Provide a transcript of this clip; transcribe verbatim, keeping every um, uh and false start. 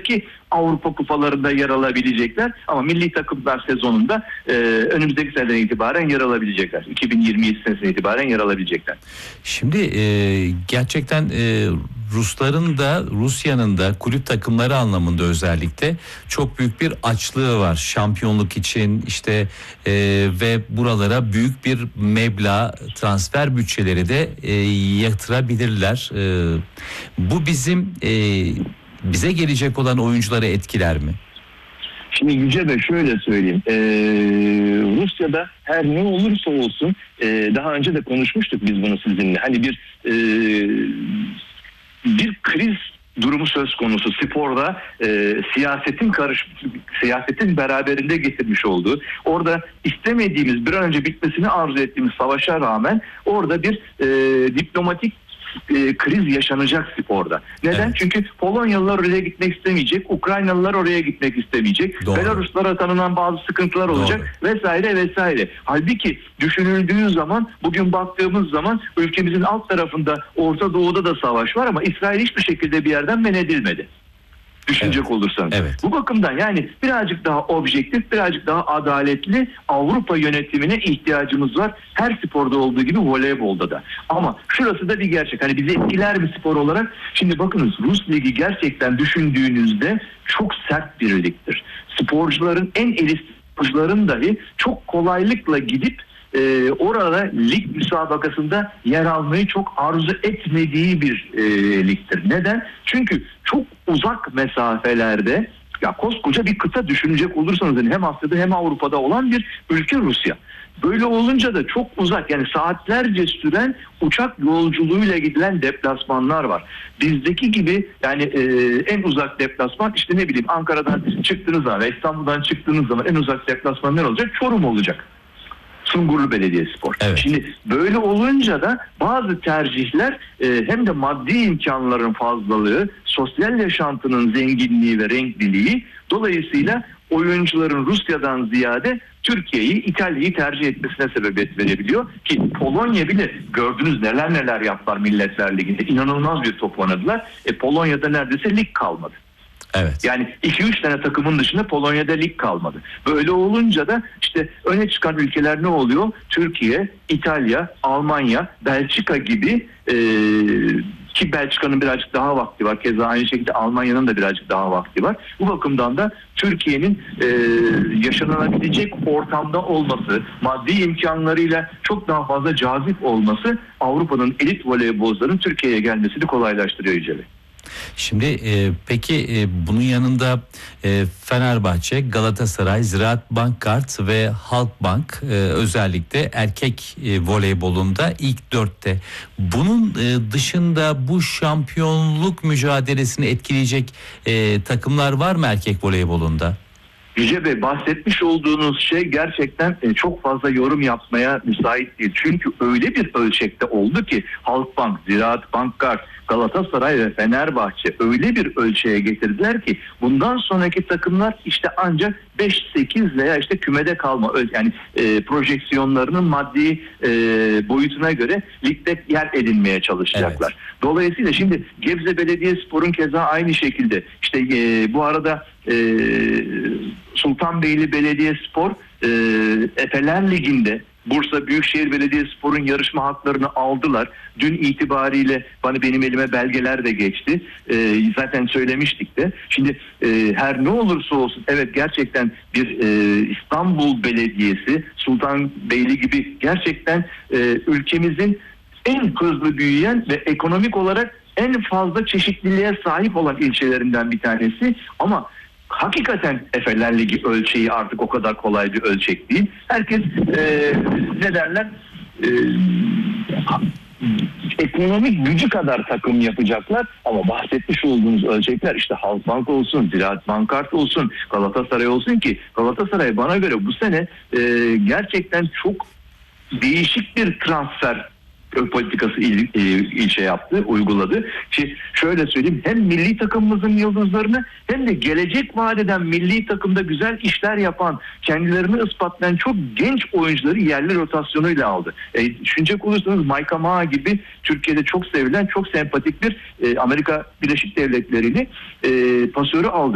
sonraki Avrupa kupalarında yer alabilecekler. Ama milli takımlar sezonunda e, önümüzdeki seneden itibaren yer alabilecekler. iki bin yirmi yedi senesinden itibaren yer alabilecekler. Şimdi e, gerçekten e, Rusların da Rusya'nın da kulüp takımları anlamında özellikle çok büyük bir açlığı var şampiyonluk için işte e, ve buralara büyük bir meblağ transfer bütçeleri de e, yatırabilirler. E, bu bizim e, bize gelecek olan oyuncuları etkiler mi? Şimdi Yüce Bey şöyle söyleyeyim. Ee, Rusya'da her ne olursa olsun e, daha önce de konuşmuştuk biz bunu sizinle. Hani bir e, bir kriz durumu söz konusu sporda e, siyasetin karış siyasetin beraberinde getirmiş olduğu, orada istemediğimiz bir an önce bitmesini arzu ettiğimiz savaşa rağmen orada bir e, diplomatik E, kriz yaşanacak sporda. Neden? Evet. Çünkü Polonyalılar oraya gitmek istemeyecek, Ukraynalılar oraya gitmek istemeyecek, Doğru. Belaruslara tanınan bazı sıkıntılar olacak Doğru. vesaire vesaire. Halbuki düşünüldüğü zaman, bugün baktığımız zaman ülkemizin alt tarafında Orta Doğu'da da savaş var ama İsrail hiçbir şekilde bir yerden men edilmedi. Düşünecek evet. olursanız. Evet. Bu bakımdan yani birazcık daha objektif, birazcık daha adaletli Avrupa yönetimine ihtiyacımız var. Her sporda olduğu gibi voleybolda da. Ama şurası da bir gerçek. Hani bizi etkiler bir spor olarak. Şimdi bakınız, Rus Ligi gerçekten düşündüğünüzde çok sert bir ligdir. Sporcuların, en elit sporcuların dahi çok kolaylıkla gidip Ee, orada lig müsabakasında yer almayı çok arzu etmediği bir e, ligdir. Neden? Çünkü çok uzak mesafelerde, ya koskoca bir kıta düşünecek olursanız yani hem Asya'da hem Avrupa'da olan bir ülke Rusya. Böyle olunca da çok uzak, yani saatlerce süren uçak yolculuğuyla gidilen deplasmanlar var. Bizdeki gibi yani e, en uzak deplasman işte ne bileyim Ankara'dan çıktığınız zaman, İstanbul'dan çıktığınız zaman en uzak deplasman ne olacak? Çorum olacak. Sungurlu Belediyespor. Evet. Şimdi böyle olunca da bazı tercihler e, hem de maddi imkanların fazlalığı, sosyal yaşantının zenginliği ve renkliliği, dolayısıyla oyuncuların Rusya'dan ziyade Türkiye'yi, İtalya'yı tercih etmesine sebebiyet verebiliyor ki Polonya bile gördünüz neler neler yaptılar Milletler Ligi'nde. İnanılmaz bir top oynadılar. E, Polonya'da neredeyse lig kalmadı. Evet. Yani iki üç tane takımın dışında Polonya'da lig kalmadı. Böyle olunca da işte öne çıkan ülkeler ne oluyor? Türkiye, İtalya, Almanya, Belçika gibi e, ki Belçika'nın birazcık daha vakti var. Keza aynı şekilde Almanya'nın da birazcık daha vakti var. Bu bakımdan da Türkiye'nin e, yaşanabilecek ortamda olması, maddi imkanlarıyla çok daha fazla cazip olması Avrupa'nın elit voleybolcuların Türkiye'ye gelmesini kolaylaştırıyor Yüce Bey. Şimdi e, peki e, bunun yanında e, Fenerbahçe, Galatasaray, Ziraat Bankart ve Halkbank e, özellikle erkek e, voleybolunda ilk dörtte. Bunun e, dışında bu şampiyonluk mücadelesini etkileyecek e, takımlar var mı erkek voleybolunda? Yüce Bey, bahsetmiş olduğunuz şey gerçekten çok fazla yorum yapmaya müsait değil. Çünkü öyle bir ölçekte oldu ki Halkbank, Ziraat Bankart, Galatasaray ve Fenerbahçe öyle bir ölçeğe getirdiler ki bundan sonraki takımlar işte ancak beş sekiz veya işte kümede kalma, yani e, projeksiyonlarının maddi e, boyutuna göre ligde yer edinmeye çalışacaklar. Evet. Dolayısıyla şimdi Gebze Belediyespor'un keza aynı şekilde işte e, bu arada e, Sultanbeyli Belediyespor e, Efeler Ligi'nde Bursa Büyükşehir Belediyespor'un yarışma haklarını aldılar. Dün itibariyle bana benim elime belgeler de geçti. Ee, zaten söylemiştik de. Şimdi e, her ne olursa olsun evet gerçekten bir e, İstanbul Belediyesi, Sultanbeyli gibi gerçekten e, ülkemizin en hızlı büyüyen ve ekonomik olarak en fazla çeşitliliğe sahip olan ilçelerinden bir tanesi. Ama hakikaten Efeler Ligi ölçeği artık o kadar kolay bir ölçek değil. Herkes e, ne derler e, ekonomik gücü kadar takım yapacaklar ama bahsetmiş olduğunuz ölçekler işte Halkbank olsun, Ziraat Bankart olsun, Galatasaray olsun ki Galatasaray bana göre bu sene e, gerçekten çok değişik bir transfer politikası il, il, ilçe yaptı, uyguladı. Ki şöyle söyleyeyim, hem milli takımımızın yıldızlarını hem de gelecek vadeden milli takımda güzel işler yapan, kendilerini ispatlayan çok genç oyuncuları yerli rotasyonuyla aldı. E, düşünecek olursanız Micah Maa gibi Türkiye'de çok sevilen, çok sempatik bir e, Amerika Birleşik Devletleri'ni e, pasörü aldı.